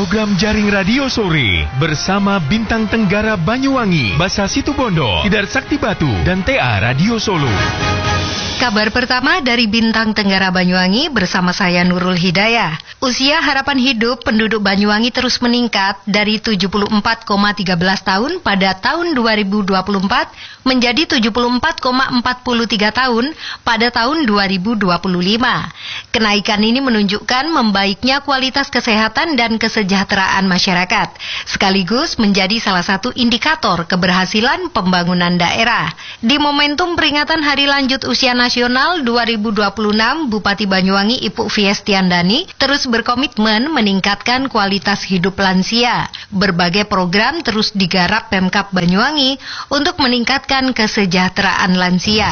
program Jaring Radio Sore bersama Bintang Tenggara Banyuwangi, Basa Situbondo, Tidar Sakti Batu, dan TA Radio Solo. Kabar pertama dari Bintang Tenggara Banyuwangi bersama saya Nurul Hidayah. Usia harapan hidup penduduk Banyuwangi terus meningkat dari 74,13 tahun pada tahun 2024 menjadi 74,43 tahun pada tahun 2025. Kenaikan ini menunjukkan membaiknya kualitas kesehatan dan kesejahteraan masyarakat, sekaligus menjadi salah satu indikator keberhasilan pembangunan daerah. Di momentum peringatan Hari Lanjut Usia Nasional 2026, Bupati Banyuwangi Ibu Fiestiandani terus berkomitmen meningkatkan kualitas hidup lansia. Berbagai program terus digarap Pemkab Banyuwangi untuk meningkatkan kesejahteraan lansia.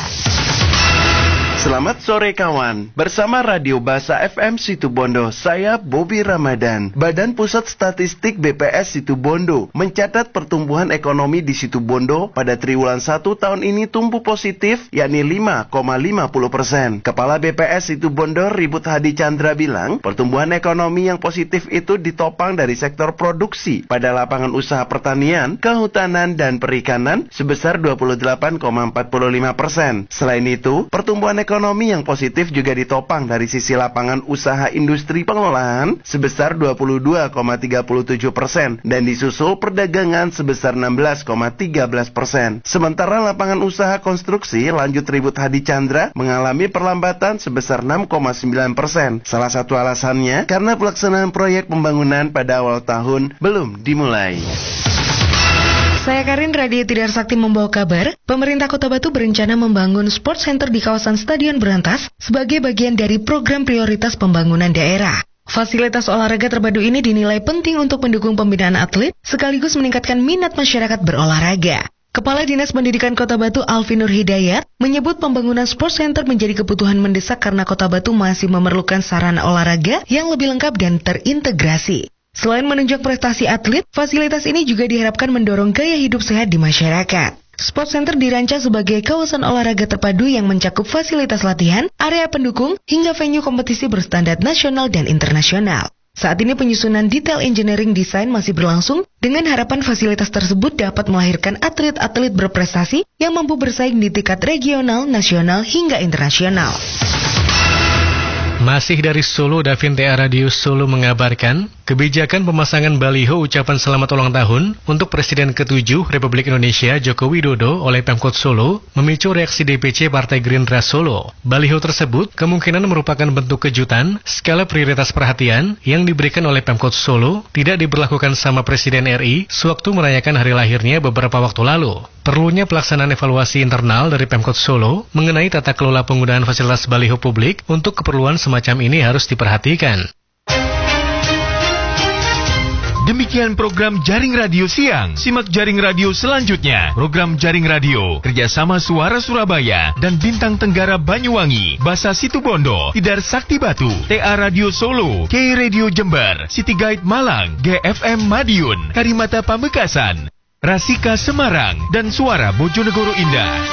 Selamat sore kawan, bersama Radio Basa FM Situbondo, saya Bobby Ramadan. Badan Pusat Statistik BPS Situbondo mencatat pertumbuhan ekonomi di Situbondo pada triwulan 1 tahun ini tumbuh positif, yakni 5,50%. Kepala BPS Situbondo Ribut Hadi Chandra bilang, pertumbuhan ekonomi yang positif itu ditopang dari sektor produksi pada lapangan usaha pertanian, kehutanan, dan perikanan sebesar 28,45%. Selain itu, pertumbuhan ekonomi yang positif juga ditopang dari sisi lapangan usaha industri pengolahan sebesar 22,37% dan disusul perdagangan sebesar 16,13%. Sementara lapangan usaha konstruksi, lanjut Ribut Hadi Chandra, mengalami perlambatan sebesar 6,9%. Salah satu alasannya karena pelaksanaan proyek pembangunan pada awal tahun belum dimulai. Saya Karin, Radio Tidar Sakti membawa kabar, pemerintah Kota Batu berencana membangun sports center di kawasan Stadion Berantas sebagai bagian dari program prioritas pembangunan daerah. Fasilitas olahraga terpadu ini dinilai penting untuk mendukung pembinaan atlet, sekaligus meningkatkan minat masyarakat berolahraga. Kepala Dinas Pendidikan Kota Batu Alfi Nur Hidayat menyebut pembangunan sports center menjadi kebutuhan mendesak karena Kota Batu masih memerlukan sarana olahraga yang lebih lengkap dan terintegrasi. Selain menunjang prestasi atlet, fasilitas ini juga diharapkan mendorong gaya hidup sehat di masyarakat. Sports Center dirancang sebagai kawasan olahraga terpadu yang mencakup fasilitas latihan, area pendukung, hingga venue kompetisi berstandar nasional dan internasional. Saat ini penyusunan detail engineering design masih berlangsung dengan harapan fasilitas tersebut dapat melahirkan atlet-atlet berprestasi yang mampu bersaing di tingkat regional, nasional, hingga internasional. Masih dari Solo, Davin TA Radio Solo mengabarkan, kebijakan pemasangan baliho ucapan selamat ulang tahun untuk Presiden ke-7 Republik Indonesia Joko Widodo oleh Pemkot Solo memicu reaksi DPC Partai Gerindra Solo. Baliho tersebut kemungkinan merupakan bentuk kejutan skala prioritas perhatian yang diberikan oleh Pemkot Solo tidak diberlakukan sama Presiden RI sewaktu merayakan hari lahirnya beberapa waktu lalu. Perlunya pelaksanaan evaluasi internal dari Pemkot Solo mengenai tata kelola penggunaan fasilitas baliho publik untuk keperluan semacam ini harus diperhatikan. Demikian program Jaring Radio Siang. Simak Jaring Radio selanjutnya. Program Jaring Radio kerjasama Suara Surabaya dan Bintang Tenggara Banyuwangi, Basa Situbondo, Tidar Sakti Batu, TA Radio Solo, K Radio Jember, City Guide Malang, GFM Madiun, Karimata Pamekasan, Rasika Semarang, dan Suara Bojonegoro Indah.